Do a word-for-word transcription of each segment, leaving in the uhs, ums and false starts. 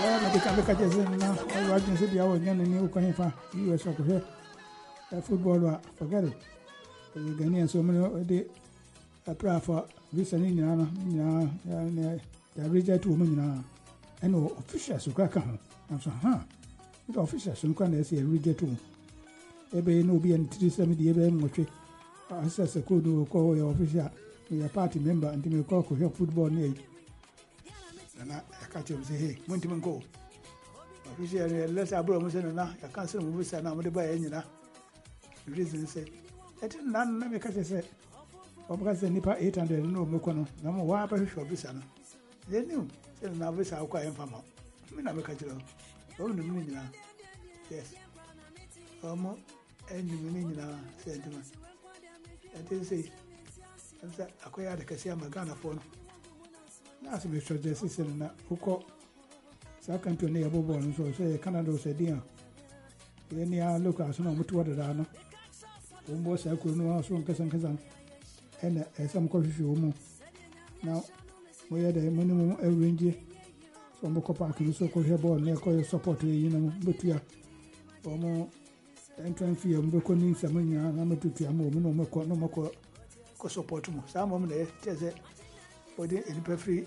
eh na bika bika jesu na o wa jin se bia wo nya ni ko hin fa U S ko he football wa forget it e Ghanaian so me de apply for visa ni nyina no nyina ya ya reject wo nyina and officials ko ka ho am so ha the officials so ko na say reject wo e be no be en three seventy e be nwotwe asese ko do ko ya official ya party member and me ko ko football ni na ya ka che say hey monti man go official let's abro mo say na ya cancel mo visa na mo de ba ya nyina reason say et na na me ka say obuka say nipa eight hundred no mo ko no na mo wa ba hwehwe visa no ye new say na visa akwa en fama me na me ka jiro o no me nyina yes omo enyi me nyina say ndima et say nsa akoya de kasi amagana fo no na so me sure dey say na uko sa kampion ne yabo bo no so say Canada so dia ye ni a look aso na mutu wada da no o mbo sa ko no so nkasan kasan ena esam ko hwehwe mu na mo ye de minimum arrange so mbo ko park no so ko hwe ball ne ko support yi no betua o mo entrance fee mbo ko ni samanya na metutua mo mo no ko no mo ko ko support mo sa mo ne teze odi eni pe free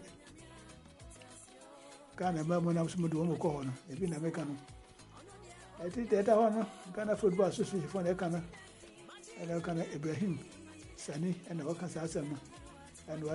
kana ba mo na so mo do mo ko hono e bi na me kanu e ti data hono kana football association fo ne kana ela kana Ibrahim Sani and waka sa asema and